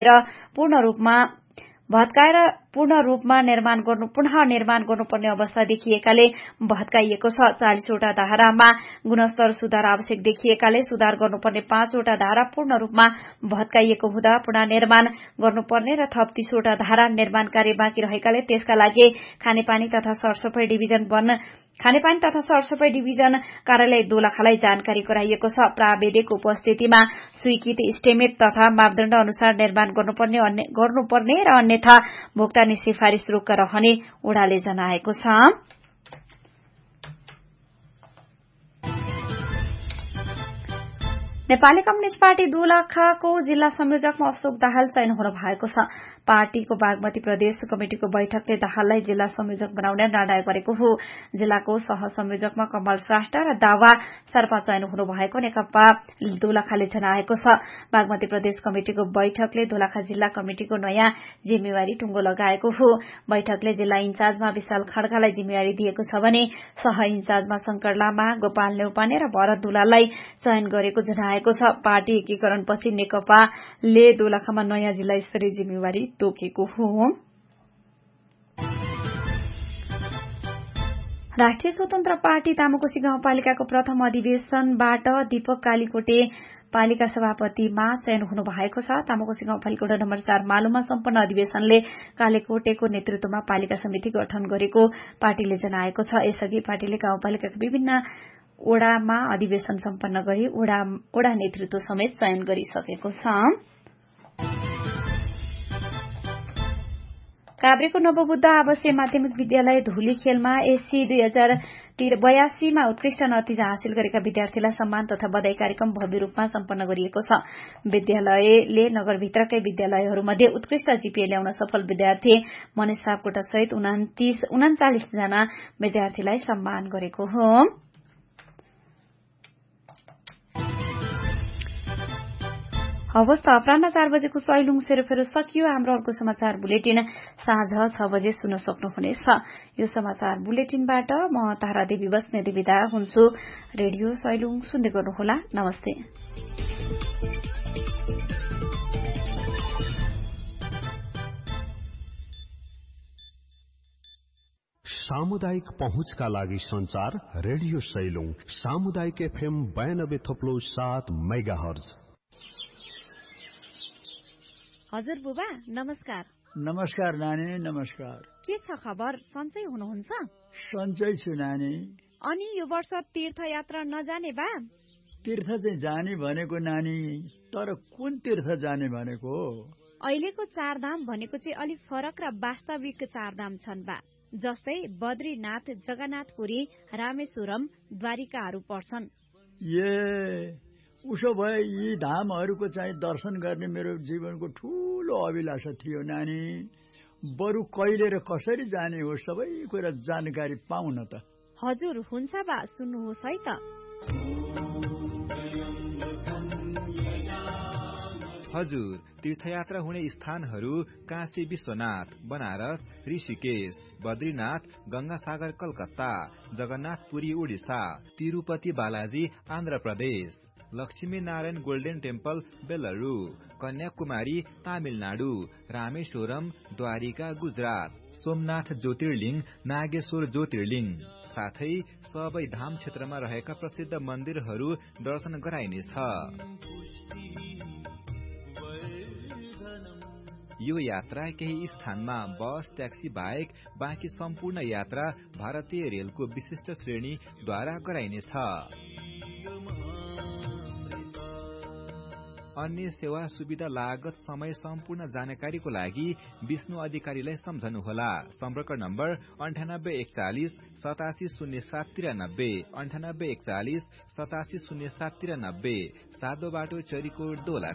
भत्काएर पुनः निर्माण गर्नुपर्ने अवस्था देखिएकाले भत्काइएको छ। 40वटा धारामा गुणस्तर सुधार आवश्यक देखिएकाले सुधार गर्नुपर्ने 5वटा धारा पूर्ण रूपमा भत्काइएको हुँदा पुनर्निर्माण गर्नुपर्ने र थप 30वटा धारा निर्माण कार्य बाँकी रहेकाले त्यसका लागि खानेपानी तथा सरसफाई डिभिजन कार्यालय दोलखालाई जानकारी गराइएको छ। प्राविधिक उपस्थितिमा स्वीकृत इस्टिमेट तथा मापदण्ड अनुसार निर्माण गर्नुपर्ने र अन्यथा भुक्तानी सिफारिश रोक्का रहने ओडाले जनाएको छ। नेपाली कम्युनिष्ट पार्टी दोलखाको जिल्ला संयोजकमा अशोक दाहाल चयन हुनु भएको छ। पार्टीको बागमती प्रदेश कमिटिको बैठकले दाहाललाई जिल्ला संयोजक बनाउने निर्णय गरेको हो। जिल्लाको सहसंयोजकमा कमल श्रेष्ठ र दावा शेर्पा चयन हुनु भएको नेकपा दोलखाले जनाएको छ। बागमती प्रदेश कमिटिको बैठकले दोलखा जिल्ला कमिटिको नयाँ जिम्मेवारी टुंगो लगाएको हो। बैठकले जिल्ला इन्चार्जमा विशाल खड्कालाई जिम्मेवारी दिएको छ भने सह इन्चार्जमा शंकर लामा, गोपाल नेउपाने र भरत दुलाललाई चयन गरेको जनाएको छ। पार्टी एकीकरणपछि नेकपाले दोलखामा नयाँ जिल्ला स्तरीय जिम्मेवारी तोकेको हो। राष्ट्रिय स्वतन्त्र पार्टी तामाकोशी गाउँपालिकाको प्रथम अधिवेशनबाट दीपक कालीकोटे पालिका सभापतिमा चयन हुनु भएको छ। तामाकोशी गाउँपालिका वडा नम्बर 4 मालुमा सम्पन्न अधिवेशनले कालीकोटेको नेतृत्वमा पालिका समिति गठन गरेको पार्टीले जनाएको छ। यसअघि पार्टीले गाउँपालिकाका विभिन्न ओडामा अधिवेशन सम्पन्न गरी ओडा नेतृत्व समेत चयन गरिसकेको छ। काभ्रेको नवबुद्ध आवासीय माध्यमिक विद्यालय धुलीखेलमा एससी 2082 मा उत्कृष्ट नतिजा हासिल गरेका विद्यार्थीलाई सम्मान तथा बधाई कार्यक्रम भव्य रूपमा सम्पन्न गरिएको छ। विद्यालयले नगरभित्रकै विद्यालयहरूमध्ये उत्कृष्ट जीपीए ल्याउन सफल विद्यार्थी मनिष सापकोटा सहित 39 जना विद्यार्थीलाई सम्मान गरेको हो। हवस् त अपराह्न 4 बजेको सैलुङ सेरोफेरो सकियो। हाम्रो अर्को समाचार बुलेटिन साँझ 6 बजे सुन्न सक्नुहुनेछ। यो समाचार बुलेटिनबाट म तारा देवी बस्नेत बिदा हुन्छु। रेडियो सैलुङ सुन्दै गर्नुहोला। नमस्ते। सामुदायिक पहुँचका लागि संचार रेडियो सैलुङ सामुदायिक एफएम 92.7 मेगाहर्ज। हजुर बुबा नमस्कार। नमस्कार नानी नमस्कार। के छ खबर? सन्चै हुनुहुन्छ? सन्चै छु नानी। अनि यो वर्ष तीर्थयात्रा नजाने बा? तीर्थ चाहिँ जाने भनेको नानी, तर कुन तीर्थ जाने भनेको? अहिलेको चारधाम भनेको चाहिँ अलिक फरक र वास्तविक चारधाम छन् बा। जस्तै बद्रीनाथ, जगन्नाथपुरी, रामेश्वरम, द्वारिकाहरू पर्छन्। उसो भए यी धामहरूको चाहिँ दर्शन गर्ने मेरो जीवनको ठूलो अभिलाषा थियो नानी। बरु कहिले र कसरी जाने हो सबै कुरा जानकारी पाउन त। हजुर हुन्छ बा, सुन्नुहोस् है त। हजुर तीर्थयात्रा हुने स्थानहरू काशी विश्वनाथ, बनारस, ऋषिकेश, बद्रीनाथ, गंगासागर कलकत्ता, जगन्नाथपुरी उडिसा, तिरुपति बालाजी आन्ध्र प्रदेश, लक्ष्मी नारायण गोल्डन टेम्पल बेलुरु, कन्याकुमारी तामिलनाडु, रामेश्वरम द्वारिका गुजरात, सोमनाथ ज्योतिर्लिङ, नागेश्वर ज्योतिर्लिङ, साथै सबै धाम क्षेत्रमा रहेका प्रसिद्ध मन्दिरहरू दर्शन गराइनेछ। यो यात्रा केही स्थानमा बस ट्याक्सी बाहेक बाँकी सम्पूर्ण यात्रा भारतीय रेलको विशिष्ट श्रेणीद्वारा गराइनेछ। अन्य सेवा सुविधा लागत समय सम्पूर्ण जानकारीको लागि विष्णु अधिकारीलाई सम्झनुहोला। सम्पर्क नम्बर 9841 870793 9841 870793, सादो बाटो चरीकोट दोलखा।